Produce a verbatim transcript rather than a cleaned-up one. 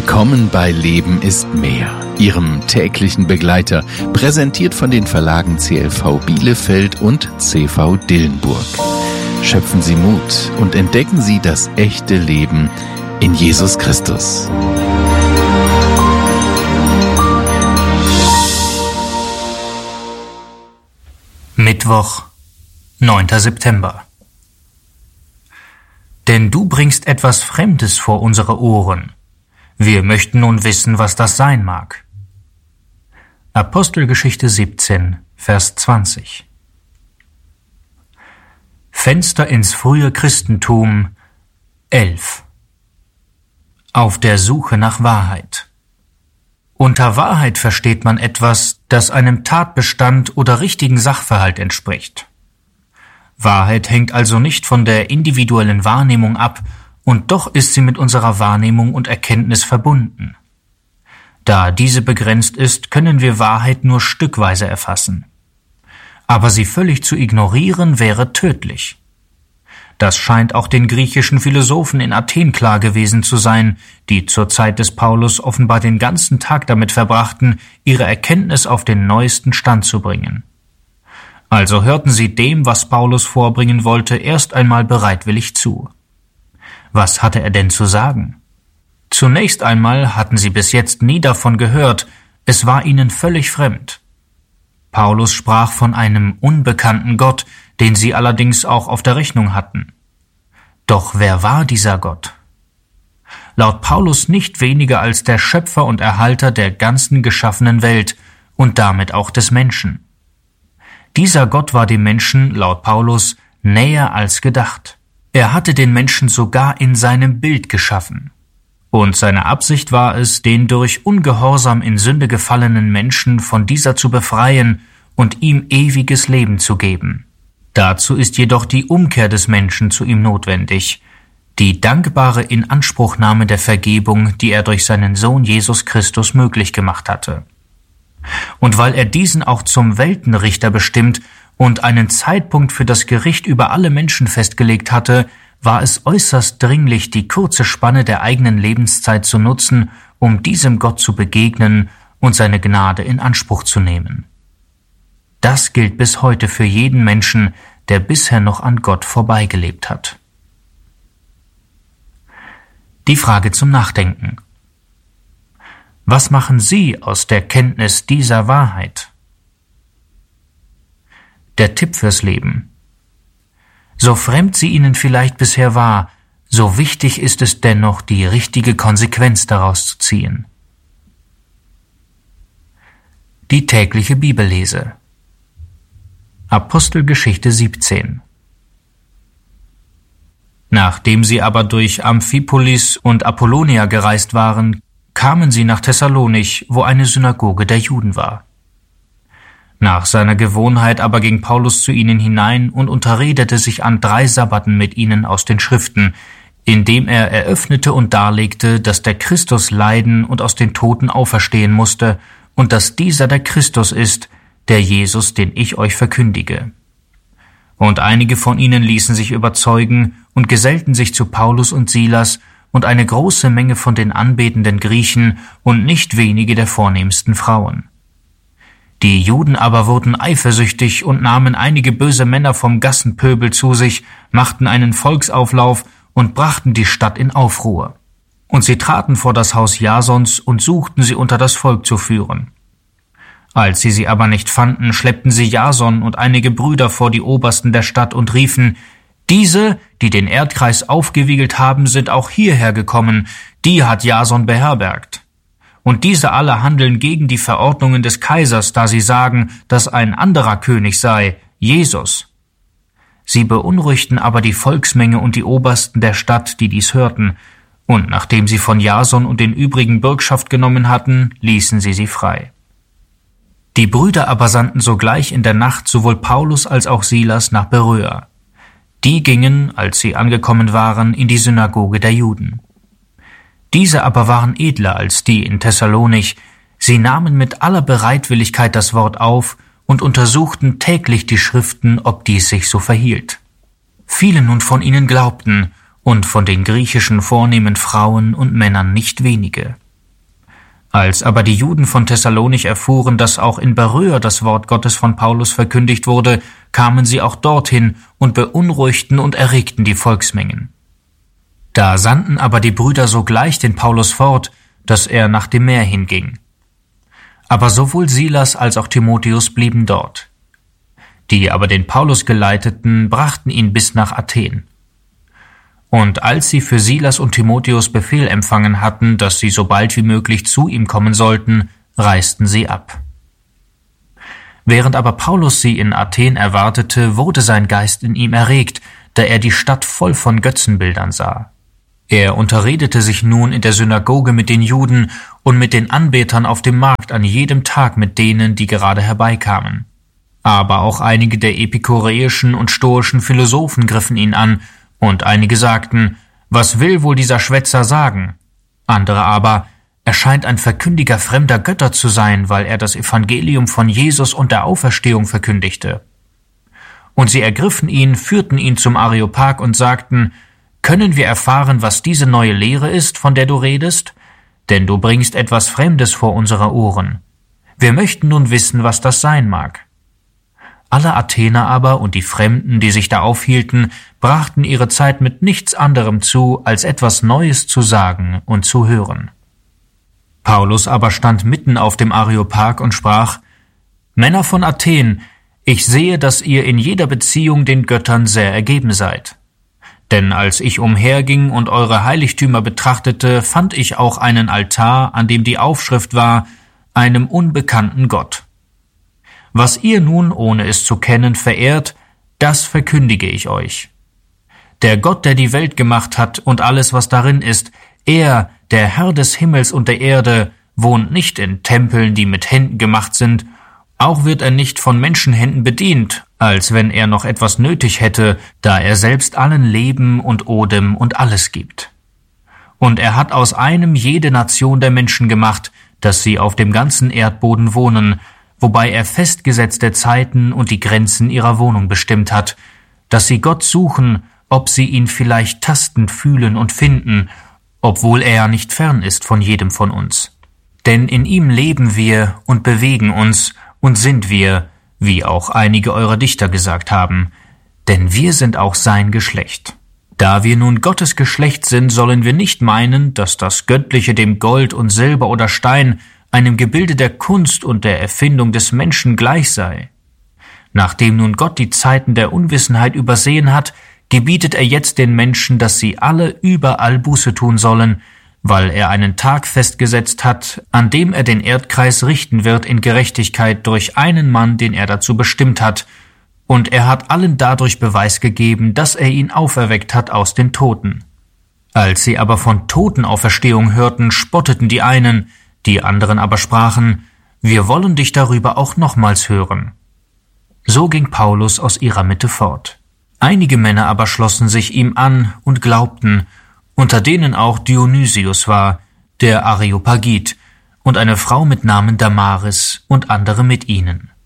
Willkommen bei Leben ist mehr, Ihrem täglichen Begleiter, präsentiert von den Verlagen C L V Bielefeld und C V Dillenburg. Schöpfen Sie Mut und entdecken Sie das echte Leben in Jesus Christus. Mittwoch, neunter September. Denn du bringst etwas Fremdes vor unsere Ohren. Wir möchten nun wissen, was das sein mag. Apostelgeschichte siebzehn, Vers zwanzig. Fenster ins frühe Christentum elf. Auf der Suche nach Wahrheit. Unter Wahrheit versteht man etwas, das einem Tatbestand oder richtigen Sachverhalt entspricht. Wahrheit hängt also nicht von der individuellen Wahrnehmung ab, und doch ist sie mit unserer Wahrnehmung und Erkenntnis verbunden. Da diese begrenzt ist, können wir Wahrheit nur stückweise erfassen. Aber sie völlig zu ignorieren, wäre tödlich. Das scheint auch den griechischen Philosophen in Athen klar gewesen zu sein, die zur Zeit des Paulus offenbar den ganzen Tag damit verbrachten, ihre Erkenntnis auf den neuesten Stand zu bringen. Also hörten sie dem, was Paulus vorbringen wollte, erst einmal bereitwillig zu. Was hatte er denn zu sagen? Zunächst einmal hatten sie bis jetzt nie davon gehört, es war ihnen völlig fremd. Paulus sprach von einem unbekannten Gott, den sie allerdings auch auf der Rechnung hatten. Doch wer war dieser Gott? Laut Paulus nicht weniger als der Schöpfer und Erhalter der ganzen geschaffenen Welt und damit auch des Menschen. Dieser Gott war dem Menschen, laut Paulus, näher als gedacht. Er hatte den Menschen sogar in seinem Bild geschaffen. Und seine Absicht war es, den durch Ungehorsam in Sünde gefallenen Menschen von dieser zu befreien und ihm ewiges Leben zu geben. Dazu ist jedoch die Umkehr des Menschen zu ihm notwendig, die dankbare Inanspruchnahme der Vergebung, die er durch seinen Sohn Jesus Christus möglich gemacht hatte. Und weil er diesen auch zum Weltenrichter bestimmt und einen Zeitpunkt für das Gericht über alle Menschen festgelegt hatte, war es äußerst dringlich, die kurze Spanne der eigenen Lebenszeit zu nutzen, um diesem Gott zu begegnen und seine Gnade in Anspruch zu nehmen. Das gilt bis heute für jeden Menschen, der bisher noch an Gott vorbeigelebt hat. Die Frage zum Nachdenken. Was machen Sie aus der Kenntnis dieser Wahrheit? Der Tipp fürs Leben. So fremd sie Ihnen vielleicht bisher war, so wichtig ist es dennoch, die richtige Konsequenz daraus zu ziehen. Die tägliche Bibellese. Apostelgeschichte siebzehn. Nachdem sie aber durch Amphipolis und Apollonia gereist waren, kamen sie nach Thessalonich, wo eine Synagoge der Juden war. Nach seiner Gewohnheit aber ging Paulus zu ihnen hinein und unterredete sich an drei Sabbaten mit ihnen aus den Schriften, indem er eröffnete und darlegte, dass der Christus leiden und aus den Toten auferstehen musste und dass dieser der Christus ist, der Jesus, den ich euch verkündige. Und einige von ihnen ließen sich überzeugen und gesellten sich zu Paulus und Silas und eine große Menge von den anbetenden Griechen und nicht wenige der vornehmsten Frauen. Die Juden aber wurden eifersüchtig und nahmen einige böse Männer vom Gassenpöbel zu sich, machten einen Volksauflauf und brachten die Stadt in Aufruhr. Und sie traten vor das Haus Jasons und suchten sie unter das Volk zu führen. Als sie sie aber nicht fanden, schleppten sie Jason und einige Brüder vor die Obersten der Stadt und riefen: Diese, die den Erdkreis aufgewiegelt haben, sind auch hierher gekommen, die hat Jason beherbergt. Und diese alle handeln gegen die Verordnungen des Kaisers, da sie sagen, dass ein anderer König sei, Jesus. Sie beunruhigten aber die Volksmenge und die Obersten der Stadt, die dies hörten, und nachdem sie von Jason und den übrigen Bürgschaft genommen hatten, ließen sie sie frei. Die Brüder aber sandten sogleich in der Nacht sowohl Paulus als auch Silas nach Beröa. Die gingen, als sie angekommen waren, in die Synagoge der Juden. Diese aber waren edler als die in Thessalonich. Sie nahmen mit aller Bereitwilligkeit das Wort auf und untersuchten täglich die Schriften, ob dies sich so verhielt. Viele nun von ihnen glaubten, und von den griechischen vornehmen Frauen und Männern nicht wenige. Als aber die Juden von Thessalonich erfuhren, dass auch in Beröa das Wort Gottes von Paulus verkündigt wurde, kamen sie auch dorthin und beunruhigten und erregten die Volksmengen. Da sandten aber die Brüder sogleich den Paulus fort, dass er nach dem Meer hinging. Aber sowohl Silas als auch Timotheus blieben dort. Die aber den Paulus geleiteten, brachten ihn bis nach Athen. Und als sie für Silas und Timotheus Befehl empfangen hatten, dass sie so bald wie möglich zu ihm kommen sollten, reisten sie ab. Während aber Paulus sie in Athen erwartete, wurde sein Geist in ihm erregt, da er die Stadt voll von Götzenbildern sah. Er unterredete sich nun in der Synagoge mit den Juden und mit den Anbetern auf dem Markt an jedem Tag mit denen, die gerade herbeikamen. Aber auch einige der epikureischen und stoischen Philosophen griffen ihn an, und einige sagten, was will wohl dieser Schwätzer sagen? Andere aber, er scheint ein Verkündiger fremder Götter zu sein, weil er das Evangelium von Jesus und der Auferstehung verkündigte. Und sie ergriffen ihn, führten ihn zum Areopag und sagten, können wir erfahren, was diese neue Lehre ist, von der du redest? Denn du bringst etwas Fremdes vor unsere Ohren. Wir möchten nun wissen, was das sein mag. Alle Athener aber und die Fremden, die sich da aufhielten, brachten ihre Zeit mit nichts anderem zu, als etwas Neues zu sagen und zu hören. Paulus aber stand mitten auf dem Areopag und sprach, Männer von Athen, ich sehe, dass ihr in jeder Beziehung den Göttern sehr ergeben seid. Denn als ich umherging und eure Heiligtümer betrachtete, fand ich auch einen Altar, an dem die Aufschrift war, einem unbekannten Gott. Was ihr nun, ohne es zu kennen, verehrt, das verkündige ich euch. Der Gott, der die Welt gemacht hat und alles, was darin ist, er, der Herr des Himmels und der Erde, wohnt nicht in Tempeln, die mit Händen gemacht sind, auch wird er nicht von Menschenhänden bedient, als wenn er noch etwas nötig hätte, da er selbst allen Leben und Odem und alles gibt. Und er hat aus einem jede Nation der Menschen gemacht, dass sie auf dem ganzen Erdboden wohnen, wobei er festgesetzte Zeiten und die Grenzen ihrer Wohnung bestimmt hat, dass sie Gott suchen, ob sie ihn vielleicht tastend fühlen und finden, obwohl er nicht fern ist von jedem von uns. Denn in ihm leben wir und bewegen uns und sind wir, wie auch einige eurer Dichter gesagt haben, denn wir sind auch sein Geschlecht. Da wir nun Gottes Geschlecht sind, sollen wir nicht meinen, dass das Göttliche dem Gold und Silber oder Stein, einem Gebilde der Kunst und der Erfindung des Menschen gleich sei. Nachdem nun Gott die Zeiten der Unwissenheit übersehen hat, gebietet er jetzt den Menschen, dass sie alle überall Buße tun sollen, weil er einen Tag festgesetzt hat, an dem er den Erdkreis richten wird in Gerechtigkeit durch einen Mann, den er dazu bestimmt hat, und er hat allen dadurch Beweis gegeben, dass er ihn auferweckt hat aus den Toten. Als sie aber von Totenauferstehung hörten, spotteten die einen, die anderen aber sprachen, wir wollen dich darüber auch nochmals hören. So ging Paulus aus ihrer Mitte fort. Einige Männer aber schlossen sich ihm an und glaubten, unter denen auch Dionysius war, der Areopagit, und eine Frau mit Namen Damaris und andere mit ihnen.